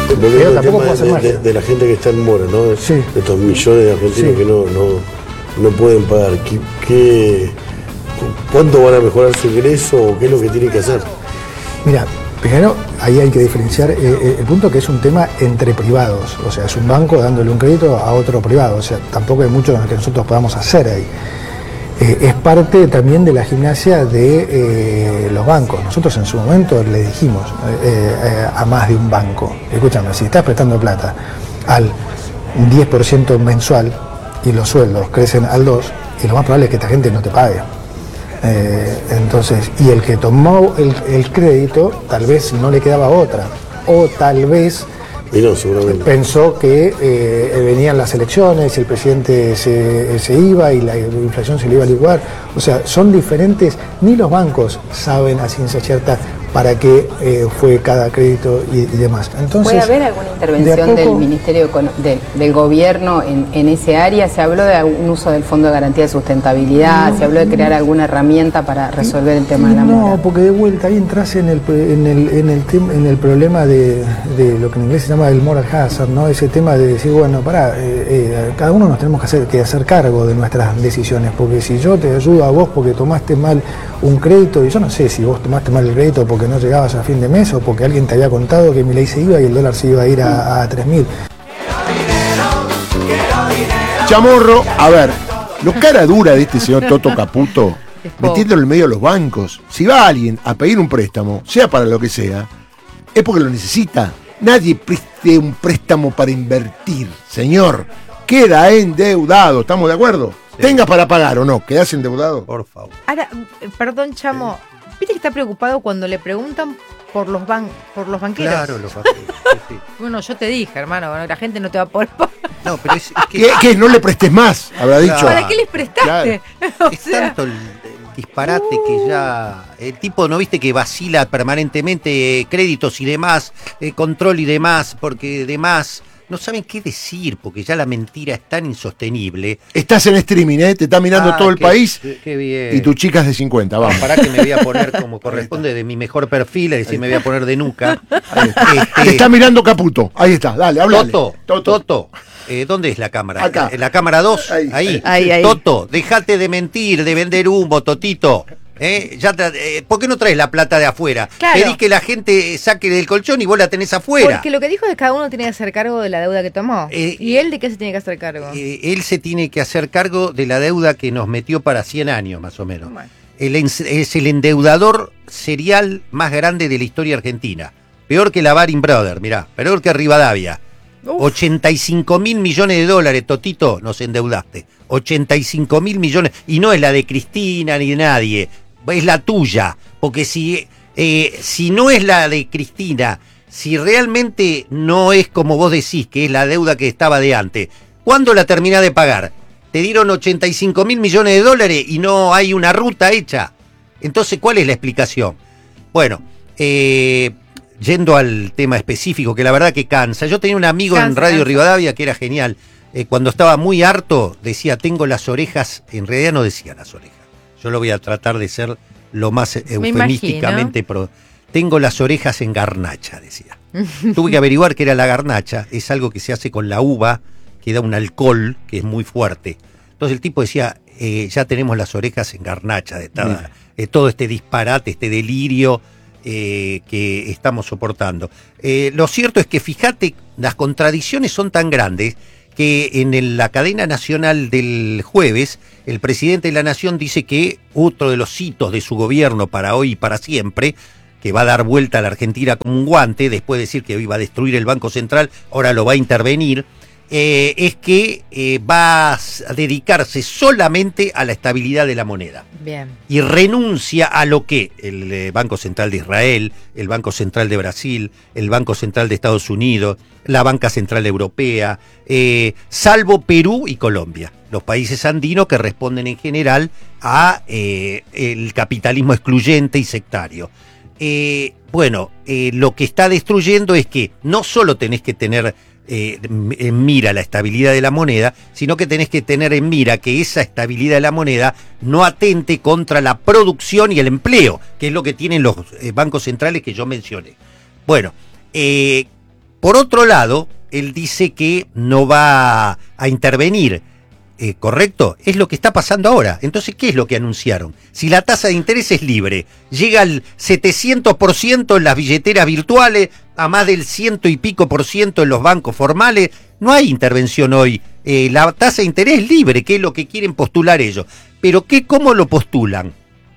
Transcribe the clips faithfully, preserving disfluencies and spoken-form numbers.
Pero tampoco puedo hacer de, magia. de, de la gente que está en mora, ¿no? Sí. De estos millones de argentinos Sí. que no, no, no pueden pagar. ¿Qué, qué, ¿Cuánto van a mejorar su ingreso o qué es lo que tienen que hacer? Mira, primero ahí hay que diferenciar eh, el punto que es un tema entre privados, o sea, es un banco dándole un crédito a otro privado, o sea, tampoco hay mucho que nosotros podamos hacer ahí. Eh, es parte también de la gimnasia de eh, los bancos. Nosotros en su momento le dijimos eh, eh, a más de un banco, escúchame, si estás prestando plata al diez por ciento mensual y los sueldos crecen al dos por ciento, y lo más probable es que esta gente no te pague. Eh, entonces, y el que tomó el, el crédito tal vez no le quedaba otra, o tal vez Y no, seguramente. pensó que eh, venían las elecciones y el presidente se, se iba y la inflación se le iba a licuar. O sea, son diferentes, ni los bancos saben a ciencia cierta para qué eh, fue cada crédito y, y demás. Entonces, ¿puede haber alguna intervención poco, del Ministerio de, del Gobierno en, en ese área? ¿Se habló de algún uso del Fondo de Garantía de Sustentabilidad? ¿Se habló de crear alguna herramienta para resolver el tema de la mora? No, porque de vuelta ahí entras en el, en el, en el, tem, en el problema de, de lo que en inglés se llama el moral hazard, ¿no? Ese tema de decir, bueno, pará, eh, eh, cada uno nos tenemos que hacer, que hacer cargo de nuestras decisiones, porque si yo te ayudo a vos porque tomaste mal un crédito, y yo no sé si vos tomaste mal el crédito porque no llegabas a fin de mes o porque alguien te había contado que Milei se iba y el dólar se iba a ir a, a tres mil. Chamorro, a ver, lo cara dura de este señor Toto Caputo, metiéndolo en medio de los bancos. Si va alguien a pedir un préstamo, sea para lo que sea, es porque lo necesita. Nadie preste un préstamo para invertir, señor. Queda endeudado, ¿estamos de acuerdo? Sí. Tengas para pagar o no, quedás endeudado. Por favor. Ahora, perdón, Chamo, ¿viste que está preocupado cuando le preguntan por los ban por los banqueros? Claro, los banqueros. Sí, sí. Bueno, yo te dije, hermano, bueno, la gente no te va a poder pagar. No, pero es, es que... ¿Qué, ¿Qué? No le prestes más, habrá Claro. dicho. ¿Para qué les prestaste? Claro. O Es sea, tanto el, el disparate que ya... El tipo, ¿no viste que vacila permanentemente eh, créditos y demás, eh, control y demás, porque demás... No saben qué decir, porque ya la mentira es tan insostenible. Estás en streaming, ¿eh? Te está mirando Ah, todo el qué- país qué- qué bien. y tu chica es de cincuenta, vamos. Para que me voy a poner como corresponde de mi mejor perfil, es decir, me voy a poner de nuca. Este, Te está mirando Caputo. Ahí está, dale, háblale. Toto, Toto, eh, ¿dónde es la cámara? Acá. ¿En la cámara dos? Ahí. Ahí. Ahí, ahí. Toto, dejate de mentir, de vender humo, Totito. ¿Eh? Ya te- eh, ¿Por qué no traes la plata de afuera? Claro. Pedís que la gente saque del colchón y vos la tenés afuera. porque lo que dijo es que cada uno tiene que hacer cargo de la deuda que tomó. Eh, ¿Y él de qué se tiene que hacer cargo? Eh, él se tiene que hacer cargo de la deuda que nos metió para cien años, más o menos. Bueno. Él es es el endeudador serial más grande de la historia argentina. Peor que la Baring Brothers, mirá, peor que Rivadavia. Uf. ochenta y cinco mil millones de dólares, Totito, nos endeudaste. ochenta y cinco mil millones. Y no es la de Cristina ni de nadie, es la tuya. Porque si, eh, si no es la de Cristina, si realmente no es como vos decís, que es la deuda que estaba de antes, ¿cuándo la terminás de pagar? Te dieron ochenta y cinco mil millones de dólares y no hay una ruta hecha. Entonces, ¿cuál es la explicación? Bueno, eh, yendo al tema específico, que la verdad que cansa. Yo tenía un amigo Cansa, en Radio cansa. Rivadavia que era genial. Eh, cuando estaba muy harto, decía, tengo las orejas, en realidad no decía las orejas. Yo lo voy a tratar de ser lo más eufemísticamente pro. Tengo las orejas en garnacha, decía. Tuve que averiguar qué era la garnacha. Es algo que se hace con la uva, que da un alcohol que es muy fuerte. Entonces el tipo decía, eh, ya tenemos las orejas en garnacha de toda, eh, todo este disparate, este delirio eh, que estamos soportando. Eh, lo cierto es que fíjate, las contradicciones son tan grandes que en el- la cadena nacional del jueves, el presidente de la Nación dice que otro de los hitos de su gobierno para hoy y para siempre, que va a dar vuelta a la Argentina como un guante, después de decir que iba a destruir el Banco Central, ahora lo va a intervenir, eh, es que eh, va a dedicarse solamente a la estabilidad de la moneda. Bien. Y renuncia a lo que el eh, Banco Central de Israel, el Banco Central de Brasil, el Banco Central de Estados Unidos, la Banca Central Europea, eh, salvo Perú y Colombia, los países andinos que responden en general a eh, el capitalismo excluyente y sectario. Eh, bueno, eh, lo que está destruyendo es que no solo tenés que tener eh, en mira la estabilidad de la moneda, sino que tenés que tener en mira que esa estabilidad de la moneda no atente contra la producción y el empleo, que es lo que tienen los eh, bancos centrales que yo mencioné. Bueno, eh, Por otro lado, él dice que no va a intervenir, eh, ¿correcto? Es lo que está pasando ahora. Entonces, ¿qué es lo que anunciaron? Si la tasa de interés es libre, llega al setecientos por ciento en las billeteras virtuales, a más del ciento y pico por ciento en los bancos formales, no hay intervención hoy. Eh, la tasa de interés es libre, que es lo que quieren postular ellos. Pero ¿qué, cómo lo postulan?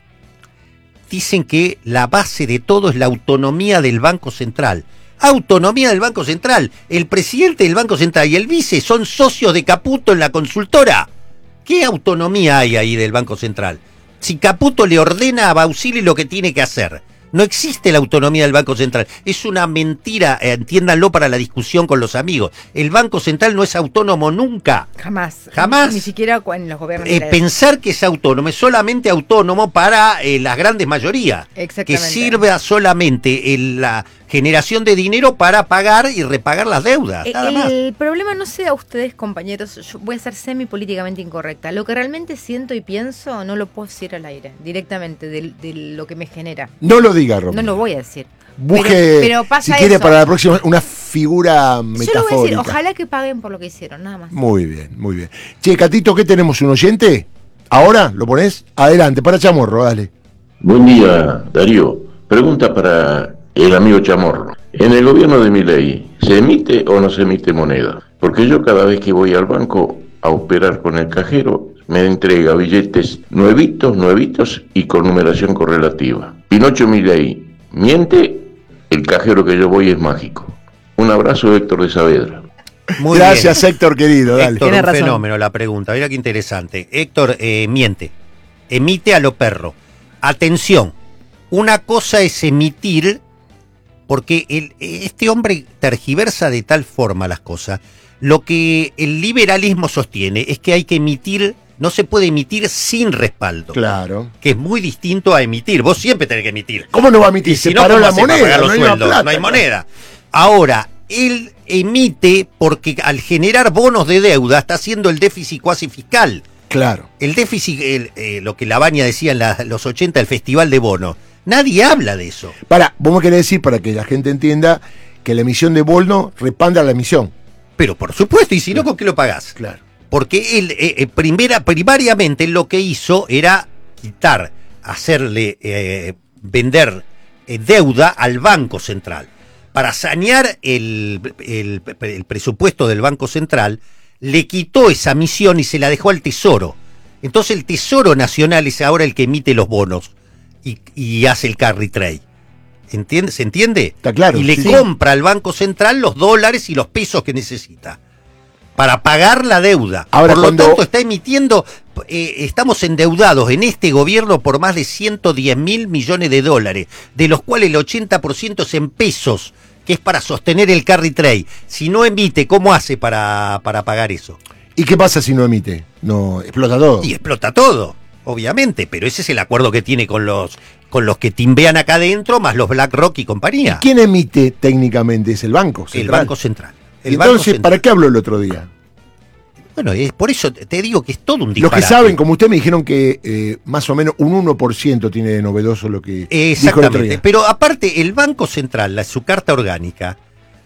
Dicen que la base de todo es la autonomía del Banco Central. Autonomía del Banco Central. El presidente del Banco Central y el vice son socios de Caputo en la consultora. ¿Qué autonomía hay ahí del Banco Central? Si Caputo le ordena a Bausili lo que tiene que hacer. No existe la autonomía del Banco Central. Es una mentira, eh, entiéndanlo para la discusión con los amigos. El Banco Central no es autónomo nunca. Jamás. Jamás. Ni siquiera en los gobiernos. Eh, pensar que es autónomo es solamente autónomo para eh, las grandes mayorías. Exactamente. Que sirva solamente en la generación de dinero para pagar y repagar las deudas. Eh, nada el, más. el problema no sea ustedes, compañeros, yo voy a ser semipolíticamente incorrecta. Lo que realmente siento y pienso no lo puedo decir al aire, directamente, de, de lo que me genera. No lo diga, Romina. No lo voy a decir. Busque, pero, pero pasa si quiere, eso. para la próxima, una figura Yo lo voy a metafórica. decir, ojalá que paguen por lo que hicieron, nada más. Muy bien, muy bien. Che, Catito, ¿qué tenemos? ¿Un oyente? ¿Ahora? ¿Lo ponés? Adelante, para Chamorro, dale. Buen día, Darío. Pregunta para el amigo Chamorro. En el gobierno de Milei, ¿se emite o no se emite moneda? Porque yo cada vez que voy al banco a operar con el cajero, me entrega billetes nuevitos, nuevitos y con numeración correlativa. Pinocho Milei miente, el cajero que yo voy es mágico. Un abrazo, Héctor de Saavedra. Muy Gracias, bien. Héctor, querido, dale. Héctor, Tiene un razón. fenómeno la pregunta. Mira qué interesante. Héctor eh, miente. Emite a lo perro. Atención. Una cosa es emitir, porque el, este hombre tergiversa de tal forma las cosas. Lo que el liberalismo sostiene es que hay que emitir, no se puede emitir sin respaldo. Claro. Que es muy distinto a emitir. Vos siempre tenés que emitir. ¿Cómo no va a emitir? Y Se si no, paró ¿cómo la hace para moneda, pagar los no hay una sueldos? plata. No hay moneda. Ahora, él emite porque al generar bonos de deuda está haciendo el déficit cuasi fiscal. Claro. El déficit, el, eh, lo que Labaña decía en la- los ochenta, el festival de bonos. Nadie habla de eso. Para, vos me querés decir, para que la gente entienda, que la emisión de Bolno respalda la emisión. Pero por supuesto, y si no, ¿con qué lo pagás? Claro. Porque él, eh, eh, primera, primariamente, lo que hizo era quitar, hacerle eh, vender eh, deuda al Banco Central. Para sanear el, el, el presupuesto del Banco Central, le quitó esa misión y se la dejó al Tesoro. Entonces el Tesoro Nacional es ahora el que emite los bonos y, y hace el carry trade. ¿Entiende? ¿Se entiende? Está claro, Y le sí, sí. compra al Banco Central los dólares y los pesos que necesita para pagar la deuda. Ahora, por lo cuando- tanto, está emitiendo, eh, estamos endeudados en este gobierno por más de ciento diez mil millones de dólares, de los cuales el ochenta por ciento es en pesos, que es para sostener el carry trade. Si no emite, ¿cómo hace para, para pagar eso? ¿Y qué pasa si no emite? No, explota todo. Y explota todo, obviamente, pero ese es el acuerdo que tiene con los, con los que timbean acá adentro, más los BlackRock y compañía. ¿Quién emite técnicamente? Es el Banco El Central. Banco Central. El Y Banco Entonces, Central. ¿para qué habló el otro día? Bueno, es por eso te digo que es todo un Los disparate. que saben, como usted me dijeron que eh, más o menos un uno por ciento tiene de novedoso lo que dijo el otro Exactamente. día. Pero aparte, el Banco Central, la, su carta orgánica,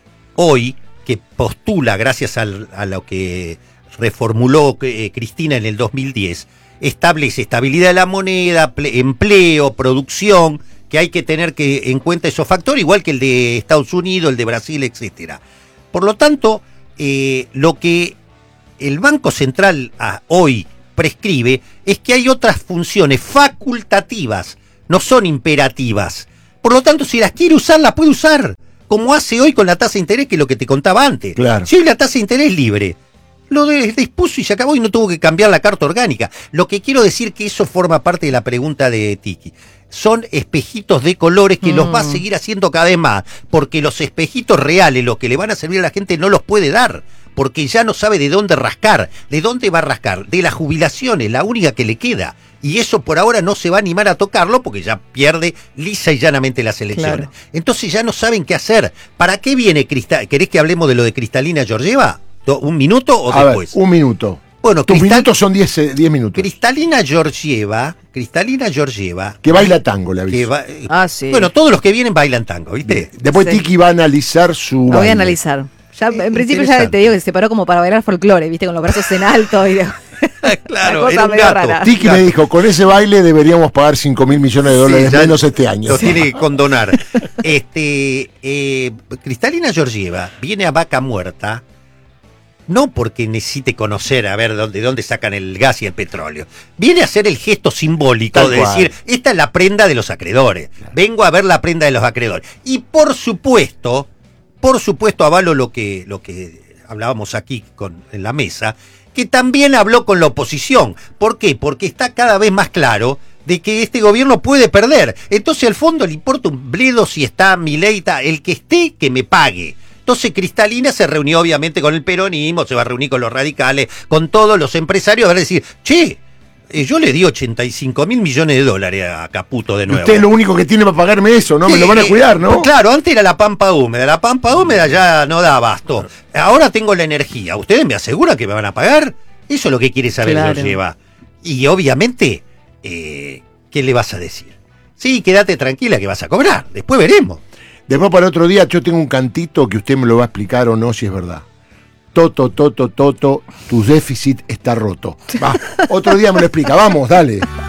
hoy, que postula, gracias al, a lo que reformuló eh, Cristina en el dos mil diez, establece estabilidad de la moneda, ple- empleo, producción, que hay que tener que en cuenta esos factores, igual que el de Estados Unidos, el de Brasil, etcétera. Por lo tanto, eh, lo que el Banco Central ah, hoy prescribe es que hay otras funciones facultativas, no son imperativas. Por lo tanto, si las quiere usar, las puede usar, como hace hoy con la tasa de interés, que es lo que te contaba antes. Claro. Si hoy la tasa de interés es libre, lo de- dispuso y se acabó y no tuvo que cambiar la carta orgánica. Lo que quiero decir que eso forma parte de la pregunta de Tiki. Son espejitos de colores que Mm. los va a seguir haciendo cada vez más, porque los espejitos reales, los que le van a servir a la gente, no los puede dar, porque ya no sabe de dónde rascar. ¿De dónde va a rascar? De las jubilaciones, la única que le queda. Y eso por ahora no se va a animar a tocarlo porque ya pierde lisa y llanamente las elecciones. Claro. Entonces ya no saben qué hacer. ¿Para qué viene Cristal? ¿Querés que hablemos de lo de Cristalina Georgieva? ¿Un minuto o A ver, después? un minuto. Bueno, tus Cristal- minutos son diez minutos. Cristalina Georgieva, Cristalina Georgieva, Que baila tango, le aviso. que va- Ah, sí. bueno, todos los que vienen bailan tango, ¿viste? Después Sí. Tiki va a analizar su Lo voy baile. a analizar. Ya, en principio ya interesante. te digo que se paró como para bailar folclore, viste, con los brazos en alto y de- Claro, Una cosa era un medio gato. rara. Tiki me dijo, con ese baile deberíamos pagar cinco mil millones de dólares Sí, ya menos este año. Lo tiene que condonar. Este, eh, Cristalina Georgieva viene a Vaca Muerta no porque necesite conocer a ver dónde, dónde sacan el gas y el petróleo. Viene a hacer el gesto simbólico Tal de cual. decir, esta es la prenda de los acreedores. Vengo a ver la prenda de los acreedores. Y por supuesto, por supuesto avalo lo que, lo que hablábamos aquí con, en la mesa, que también habló con la oposición. ¿Por qué? Porque está cada vez más claro de que este gobierno puede perder. Entonces al fondo le importa un bledo si está Milei, está, el que esté, que me pague. Entonces Cristalina se reunió obviamente con el peronismo, se va a reunir con los radicales, con todos los empresarios, van a decir, che, eh, yo le di ochenta y cinco mil millones de dólares a Caputo de nuevo. Usted es lo único que tiene para pagarme eso, ¿no? Me lo van a Sí, cuidar, eh, ¿no? Claro, antes era la pampa húmeda, la pampa húmeda ya no da abasto. Ahora tengo la energía, ¿ustedes me aseguran que me van a pagar? Eso es lo que quiere saber Claro. Georgieva. Y obviamente, eh, ¿qué le vas a decir? Sí, quédate tranquila que vas a cobrar, después veremos. Después para otro día yo tengo un cantito que usted me lo va a explicar o no si es verdad. Toto, Toto, Toto, tu déficit está roto. Va, otro día me lo explica. Vamos, dale.